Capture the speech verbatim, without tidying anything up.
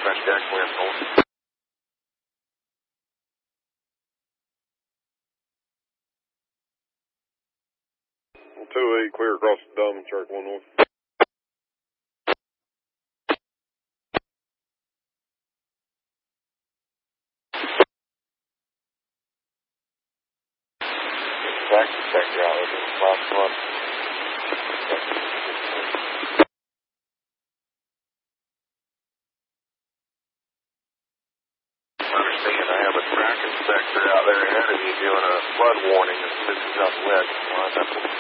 dispatch Jack Wind, hold. two eight, clear across the dumb, track one north. Taxi sector out there, last one. Understand, I have a tracking sector out there ahead of you doing a flood warning as this is up west. Line up.